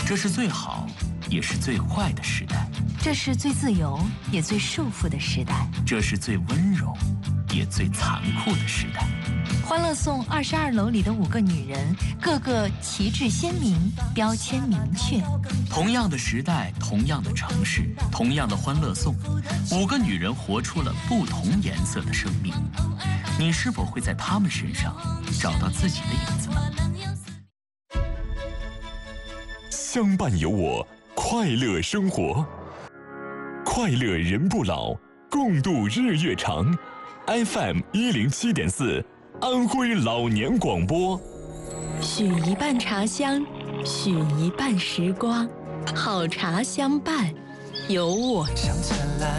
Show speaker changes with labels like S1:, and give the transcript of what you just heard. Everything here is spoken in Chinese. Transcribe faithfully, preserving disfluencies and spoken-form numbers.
S1: 这是最好，也是最坏的时代。
S2: 这是最自由，也最束缚的时代。
S1: 这是最温柔，也最残酷的时代。
S2: 欢乐颂二十二楼里的五个女人，个个旗帜鲜明，标签明确。
S1: 同样的时代，同样的城市，同样的欢乐颂，五个女人活出了不同颜色的生命。你是否会在她们身上找到自己的影子呢？
S3: 相伴有我，快乐生活，快乐人不老，共度日月长。F M 一零七点四，安徽老年广播。
S2: 许一半茶香，许一半时光，好茶相伴，有我。